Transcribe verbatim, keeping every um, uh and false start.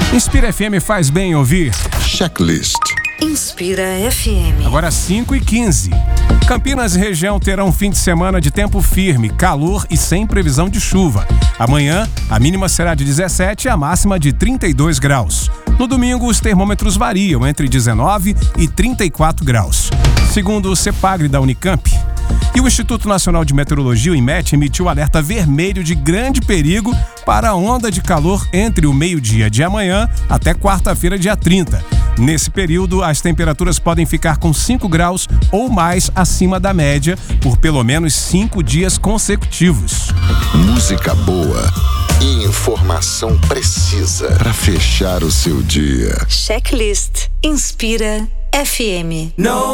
Inspira F M faz bem ouvir. Checklist. Inspira F M. Agora cinco e quinze. Campinas e região terão um fim de semana de tempo firme, calor e sem previsão de chuva. Amanhã, a mínima será de dezessete e a máxima de trinta e dois graus. No domingo, os termômetros variam entre dezenove e trinta e quatro graus. Segundo o CEPAGRE da Unicamp, e o Instituto Nacional de Meteorologia, o INMET, emitiu alerta vermelho de grande perigo para a onda de calor entre o meio-dia de amanhã até quarta-feira, dia trinta. Nesse período, as temperaturas podem ficar com cinco graus ou mais acima da média por pelo menos cinco dias consecutivos. Música boa e informação precisa para fechar o seu dia. Checklist Inspira F M. No